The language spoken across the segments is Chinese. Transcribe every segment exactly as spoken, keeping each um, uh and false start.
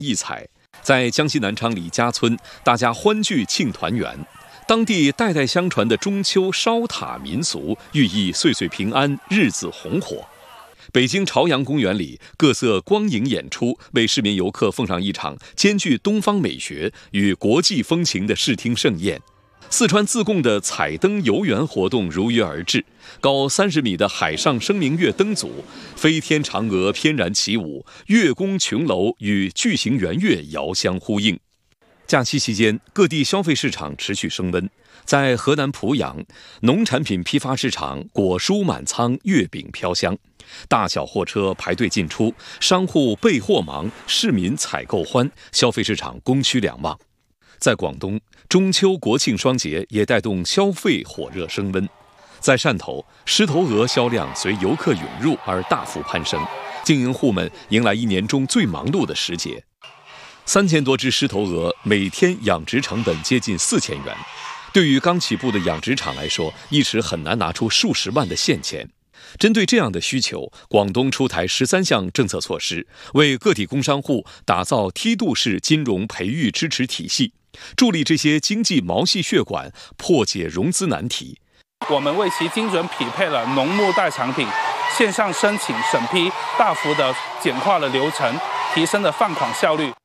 异彩。在江西南昌李家村，大家欢聚庆团圆。当地代代相传的中秋烧塔民俗，寓意岁岁平安、日子红火。北京朝阳公园里，各色光影演出为市民游客奉上一场兼具东方美学与国际风情的视听盛宴。四川自贡的彩灯游园活动如约而至，高三十米的海上生明月灯组，飞天嫦娥翩然起舞，月宫琼楼与巨型圆月遥相呼应。假期期间，各地消费市场持续升温。在河南濮阳，农产品批发市场果蔬满仓，月饼飘香，大小货车排队进出，商户备货忙，市民采购欢，消费市场供需两旺。在广东，中秋国庆双节也带动消费火热升温。在汕头，狮头鹅销量随游客涌入而大幅攀升，经营户们迎来一年中最忙碌的时节。三千多只狮头鹅，每天养殖成本接近四千元。对于刚起步的养殖场来说，一时很难拿出数十万的现钱。针对这样的需求，广东出台十三项政策措施，为个体工商户打造梯度式金融培育支持体系，助力这些经济毛细血管破解融资难题。 我们为其精准匹配了农牧代产品，线上申请审批大幅的简化了流程，提升了放款效率。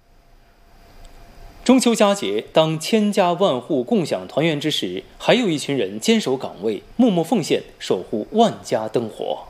中秋佳节，当千家万户共享团圆之时，还有一群人坚守岗位，默默奉献，守护万家灯火。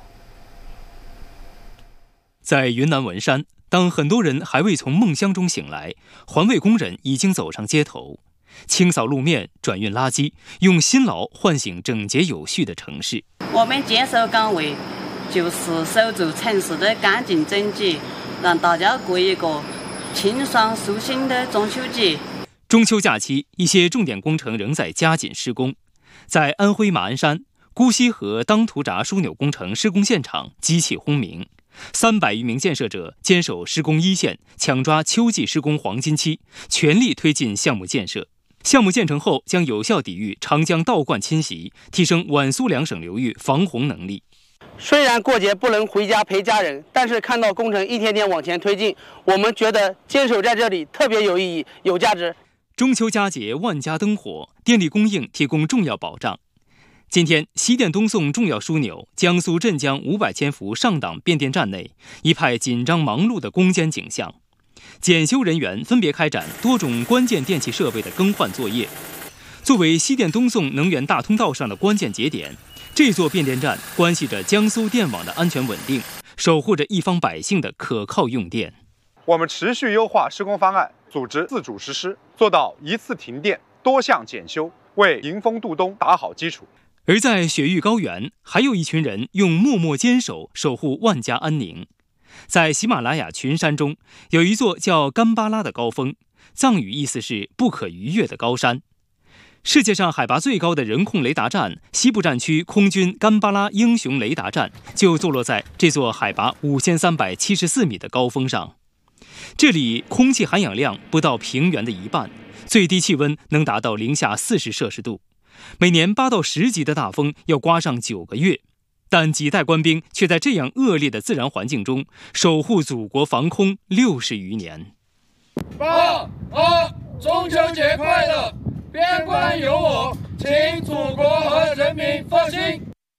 在云南文山，当很多人还未从梦乡中醒来，环卫工人已经走上街头，清扫路面，转运垃圾，用辛劳唤醒整洁有序的城市。 我们坚守岗位，就是守住城市的干净整洁，让大家过一个清爽舒心的中秋节。 中秋假期，一些重点工程仍在加紧施工。在安徽马鞍山，姑溪河当涂闸枢纽工程施工现场，机器轰鸣，三百余名建设者坚守施工一线，抢抓秋季施工黄金期，全力推进项目建设。项目建成后，将有效抵御长江倒灌侵袭，提升皖苏两省流域防洪能力。 虽然过节不能回家陪家人，但是看到工程一天天往前推进，我们觉得坚守在这里特别有意义、有价值。 中秋佳节万家灯火，电力供应提供重要保障。今天，西电东送重要枢纽江苏镇江五百千伏上档变电站内，一派紧张忙碌的攻坚景象。检修人员分别开展多种关键电气设备的更换作业。作为西电东送能源大通道上的关键节点，这座变电站关系着江苏电网的安全稳定，守护着一方百姓的可靠用电。 我们持续优化施工方案，组织自主实施，做到一次停电、多项检修，为迎风度冬打好基础。 而在雪域高原，还有一群人用默默坚守守护万家安宁。在喜马拉雅群山中，有一座叫甘巴拉的高峰，藏语意思是不可逾越的高山。世界上海拔最高的人控雷达站西部战区空军甘巴拉英雄雷达站就坐落在这座海拔五千三百七十四米的高峰上。这里空气含氧量不到平原的一半，最低气温能达到零下四十摄氏度，每年八到十级的大风要刮上九个月，但几代官兵却在这样恶劣的自然环境中守护祖国防空六十余年。 八二，中秋节快乐！边关有我，请祖国和人民放心。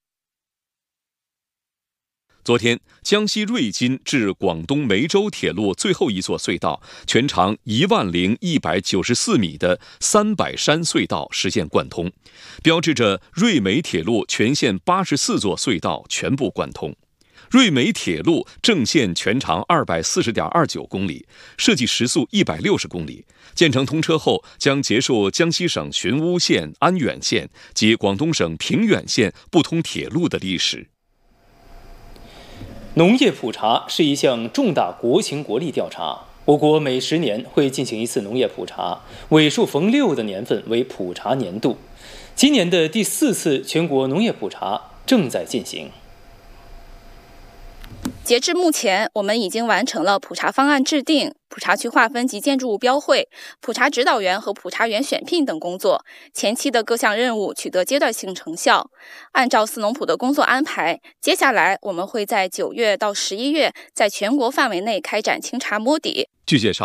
昨天，江西瑞金至广东梅州铁路最后一座隧道，全长一万零一百九十四米的三百山隧道实现贯通，标志着瑞梅铁路全线八十四座隧道全部贯通。瑞梅铁路正线全长二百四十点二九公里，设计时速一百六十公里。建成通车后，将结束江西省寻乌县、安远县及广东省平远县不通铁路的历史。 农业普查是一项重大国情国力调查，我国每十年会进行一次农业普查，尾数逢六的年份为普查年度。今年的第四次全国农业普查正在进行。 截至目前，我们已经完成了普查方案制定、普查区划分及建筑物标绘、普查指导员和普查员选聘等工作，前期的各项任务取得阶段性成效。按照四农普的工作安排，接下来我们会在九月到十一月在全国范围内开展清查摸底。 据介绍，